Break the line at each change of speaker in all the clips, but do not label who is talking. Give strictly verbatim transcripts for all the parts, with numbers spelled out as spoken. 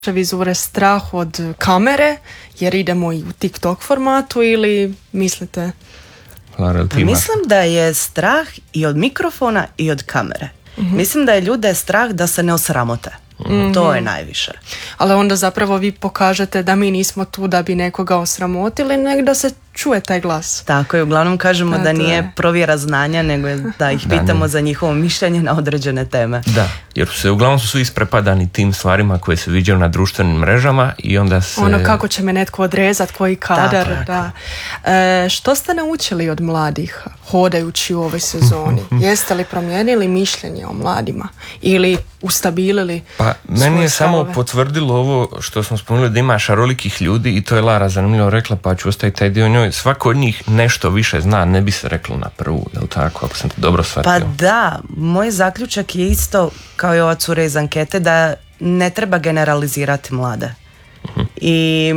vizure strah od kamere, jer idemo i u TikTok formatu, ili mislite?
Lara,
pa mislim da je strah i od mikrofona i od kamere. Mm-hmm. Mislim da je ljude strah da se ne osramote. Mm-hmm. To je najviše.
Ali onda zapravo vi pokažete da mi nismo tu da bi nekoga osramotili, nego da se čuje taj glas.
Tako je, uglavnom kažemo da, da nije je. provjera znanja, nego da ih pitamo da, za njihovo mišljenje na određene teme.
Da, jer se uglavnom su svi isprepadani tim stvarima koje se viđaju na društvenim mrežama i onda se...
Ono kako će me netko odrezat, koji kadar. Tako, da. E, što ste naučili od mladih hodajući u ovoj sezoni? Jeste li promijenili mišljenje o mladima? Ili ustabilili?
Pa meni je
stavove?
samo potvrdilo ovo što smo spomenuli, da ima šarolikih ljudi, i to je Lara zanimljivo rekla, pa ću ostaviti taj dio njoj. Svako od njih nešto više zna, ne bi se reklo na prvu, je li tako, ako sam to dobro shvatio?
Pa da, moj zaključak je isto kao i ova cura iz ankete, da ne treba generalizirati mlade. Uh-huh. I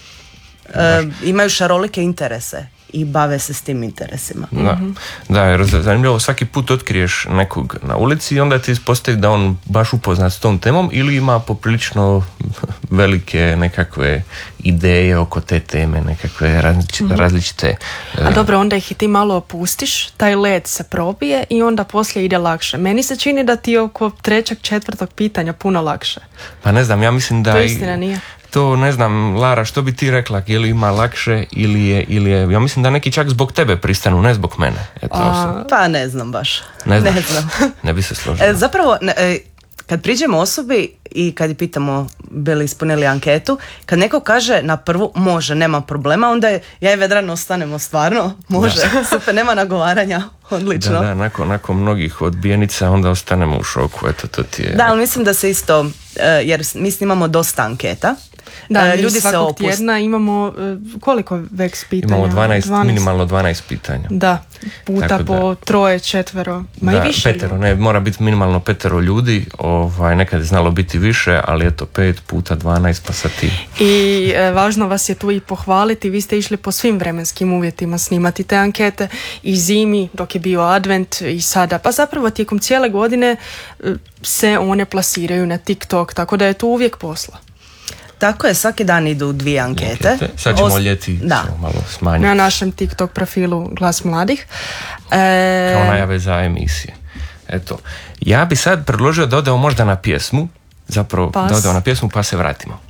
e, imaju šarolike interese i bave se s tim interesima.
Da, mm-hmm. da, jer zanimljivo, svaki put otkriješ nekog na ulici i onda ti ispostavi da on baš upoznat s tom temom ili ima poprilično velike nekakve ideje oko te teme, nekakve različite, mm-hmm. različite
A dobro, onda ih i ti malo opustiš, taj led se probije i onda poslije ide lakše. Meni se čini da ti oko trećeg, četvrtog pitanja puno lakše.
Pa ne znam, ja mislim da...
To istina nije.
To ne znam, Lara, što bi ti rekla, je li ima lakše ili je, ili je, ja mislim da neki čak zbog tebe pristanu, ne zbog mene. Eto,
A, pa ne znam baš.
Ne,
ne znam.
Ne bi se složila.
E, zapravo, ne, e, kad priđemo osobi i kad pitamo bili ispunili anketu, kad neko kaže na prvu može, nema problema, onda je, ja i Vedran ostanemo stvarno, može, da. Super, nema nagovaranja, odlično.
Da, da, nakon, nakon mnogih odbijenica onda ostanemo u šoku, eto to ti je...
Da, ali mislim da se isto, jer mi snimamo dosta anketa.
Da, ljudi svakog opust... tjedna imamo koliko veks pitanja?
Imamo dvanaest, dvanaest minimalno dvanaest pitanja.
Da, puta tako po da, troje, četvero, ma
da,
i više.
Petero, ne, mora biti minimalno petero ljudi, ovaj, nekad je znalo biti više, ali eto pet puta dvanaest pa sad ti.
I e, važno vas je tu i pohvaliti, vi ste išli po svim vremenskim uvjetima snimati te ankete, i zimi dok je bio advent i sada, pa zapravo tijekom cijele godine e, se one plasiraju na TikTok, tako da je tu uvijek posla.
Tako je, svaki dan idu dvije ankete.
ankete. Sad ćemo Os... ljeti da. malo smanjiti.
Na našem TikTok profilu Glas mladih. E...
Kao najave za emisije. Eto, ja bi sad predložio da odemo možda na pjesmu, zapravo
Pas.
da odemo na pjesmu pa se vratimo.